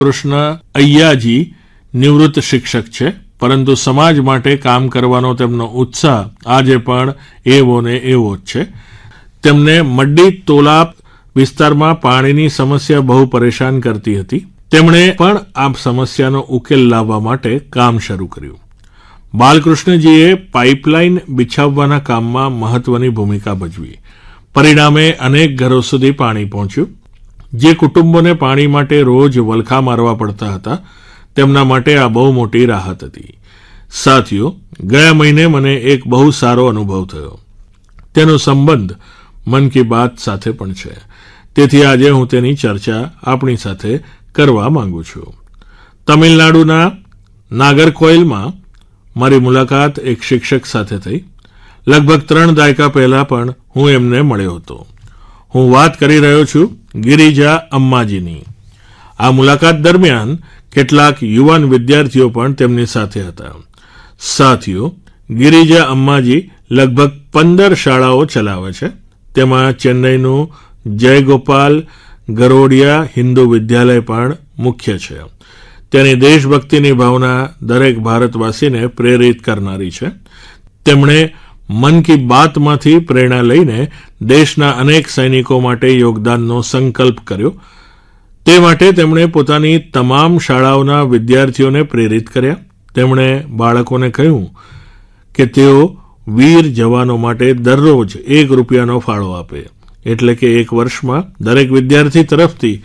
કૃષ્ણ અય્યાજી નિવૃત્ત શિક્ષક છે, પરંતુ સમાજ માટે કામ કરવાનો તેમનો ઉત્સાહ આજે પણ એવો ને એવો જ છે. તેમને મડ્ડી તોલાપ વિસ્તારમાં પાણીની સમસ્યા બહુ પરેશાન કરતી હતી. તેમણે પણ આ સમસ્યાનો ઉકેલ લાવવા માટે કામ શરૂ કર્યું. બાલકૃષ્ણજીએ પાઇપલાઇન બિછાવવાના કામમાં મહત્વની ભૂમિકા ભજવી. પરિણામે અનેક ઘરો સુધી પાણી પહોંચ્યું. જે કુટુંબોને પાણી માટે રોજ વલખા મારવા પડતા હતા, તેમના માટે આ બહુ મોટી રાહત હતી. સાથીઓ, ગયા મહિને મને એક બહુ સારો અનુભવ થયો. તેનો સંબંધ મન કી બાત સાથે પણ છે. તેથી આજે હું તેની ચર્ચા આપણી સાથે કરવા માંગુ છું. તમિલનાડુના નાગરકોઇલમાં મારી મુલાકાત એક શિક્ષક સાથે થઈ. લગભગ 3 દાયકા પહેલા પણ હું એમને મળ્યો હતો. હું વાત કરી રહ્યો છું ગિરિજા અમ્માજીની. આ મુલાકાત દરમિયાન કેટલાક યુવાન વિદ્યાર્થીઓ પણ તેમની સાથે હતા. સાથીઓ, ગિરિજા અમ્માજી લગભગ 15 શાળાઓ ચલાવે છે. તેમાં ચેન્નઈનું જયગોપાલ ગરોડિયા હિન્દુ વિદ્યાલય પણ મુખ્ય છે. તેની દેશભક્તિની ભાવના દરેક ભારતવાસીને પ્રેરિત કરનારી છે. તેમણે મન કી બાતમાંથી પ્રેરણા લઈને દેશના અનેક સૈનિકો માટે યોગદાનનો સંકલ્પ કર્યો. તે માટે તેમણે પોતાની તમામ શાળાઓના વિદ્યાર્થીઓને પ્રેરિત કર્યા. તેમણે બાળકોને કહ્યું કે તેઓ વીર જવાનો માટે દરરોજ ₹1નો ફાળો આપે. એટલે કે એક વર્ષમાં દરેક વિદ્યાર્થી તરફથી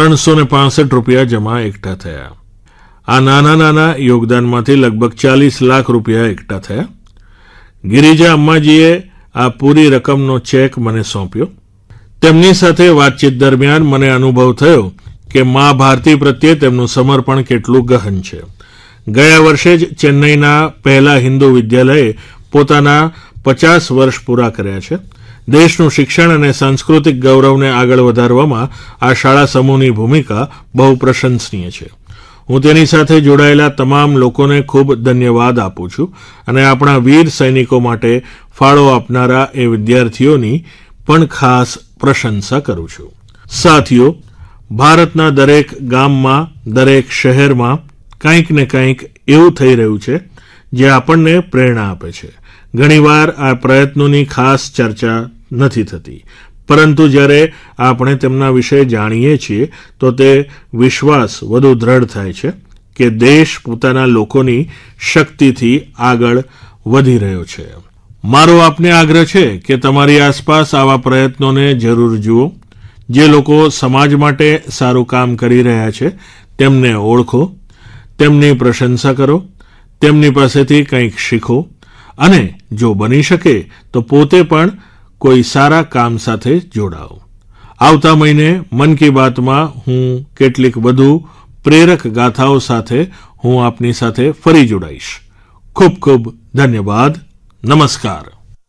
₹365 જમા એકઠા થયા. આ નાના નાના યોગદાનમાંથી લગભગ ₹40 લાખ એકઠા થયા. ગિરિજા અમ્માજીએ આ પૂરી રકમનો ચેક મને સોંપ્યો. તેમની સાથે વાતચીત દરમિયાન મને અનુભવ થયો કે મા ભારતી પ્રત્યે તેમનું સમર્પણ કેટલું ગહન છે. ગયા વર્ષે જ ચેન્નઈના પહેલા હિન્દુ વિદ્યાલયે પોતાના 50 વર્ષ પૂરા કર્યા છે. દેશનું શિક્ષણ અને સાંસ્કૃતિક ગૌરવને આગળ વધારવામાં આ શાળા સમૂહની ભૂમિકા બહુ પ્રશંસનીય છે. હું તેની સાથે જોડાયેલા તમામ લોકોને ખૂબ ધન્યવાદ આપું છું અને આપણા વીર સૈનિકો માટે ફાળો આપનારા એ વિદ્યાર્થીઓની પણ ખાસ પ્રશંસા કરું છું. સાથીઓ, ભારતના દરેક ગામમાં, દરેક શહેરમાં કંઈક ને કંઈક એવું થઈ રહ્યું છે જે આપણને પ્રેરણા આપે છે. ઘણીવાર આ પ્રયત્નોની ખાસ ચર્ચા નથી થતી, પરંતુ જ્યારે આપણે તેમના વિશે જાણીએ છીએ તો તે વિશ્વાસ વધુ દ્રઢ થાય છે કે દેશ પોતાના લોકોની શક્તિથી આગળ વધી રહ્યો છે. મારો આપને આગ્રહ છે કે તમારી આસપાસ આવા પ્રયત્નોને જરૂર જુઓ. જે લોકો સમાજ માટે સારું કામ કરી રહ્યા છે તેમને ઓળખો, તેમની પ્રશંસા કરો, તેમની પાસેથી કંઈક શીખો અને જો બની શકે તો પોતે પણ કોઈ સારા કામ સાથે જોડાઓ. આવતા મહિને મન કી બાતમાં હું કેટલીક વધુ પ્રેરક ગાથાઓ સાથે હું આપની સાથે ફરી જોડાઈશ. ખૂબ ખૂબ ધન્યવાદ. નમસ્કાર.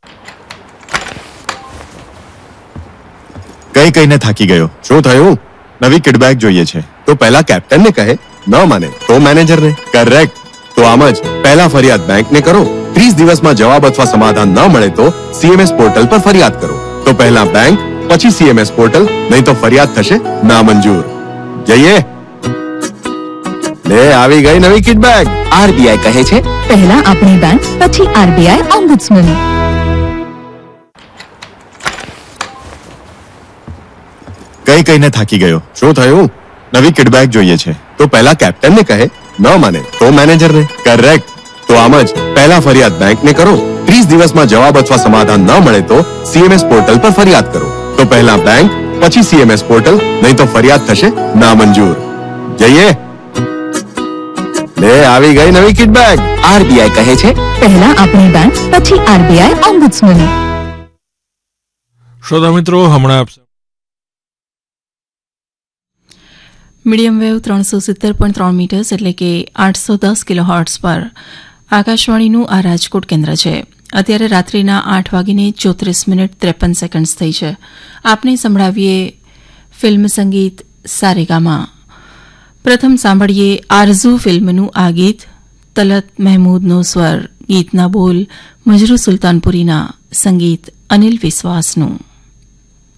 કઈ કઈને થાકી ગયો. શું થયું? નવી કિડબેગ જોઈએ છે તો પહેલા કેપ્ટનને કહે, ન માને તો મેનેજરને. કરેક્ટ. તો આમ જ પહેલા ફરિયાદ બેંકને કરો. 30 દિવસમાં જવાબ અથવા સમાધાન ન મળે તો CMS પોર્ટલ પર ફરિયાદ કરો. તો પહેલા બેંક, પછી CMS પોર્ટલ, નહીં તો ફરિયાદ થશે નામંજૂર. જઈએ. લે, આવી ગઈ નવી કિડબેગ. RBI કહે છે, પહેલા આપણી બેંક, પછી RBI ઓમ્બુડ્સમેન. કઈ કઈને થાકી ગયો. શું થયું? નવી કિડબેગ જોઈએ છે તો પહેલા કેપ્ટનને કહે, ન માને તો મેનેજરને. કરેક્ટ. તો આમ જ પહેલા ફરિયાદ બેંકને કરો. 30 દિવસમાં જવાબ અથવા સમાધાન ન મળે તો CMS પોર્ટલ પર ફરિયાદ કરો. તો પહેલા બેંક, પછી CMS પોર્ટલ, નહીં તો ફરિયાદ થશે નામંજૂર. જઈએ. લે, આવી ગઈ નવી કિડબેગ. RBI કહે છે, પહેલા આપણી બેંક, પછી RBI ઓમ્બુડ્સમેન. શ્રોતા મિત્રો, હમણાં મીડિયમ વેવ 370.3 મીટર્સ એટલે કે 810 કિલોહર્ટ્ઝ પર આકાશવાણીનું આ રાજકોટ કેન્દ્ર છે. અત્યારે રાત્રિના 8:34 થઈ છે. આપને સંભળાવીએ ફિલ્મ સંગીત સારેગામા. પ્રથમ સાંભળીએ આરઝુ ફિલ્મનું આ ગીત. તલત મહેમૂદનો સ્વર, ગીતના બોલ મજરૂ સુલતાનપુરીના, સંગીત અનિલ વિશ્વાસનું.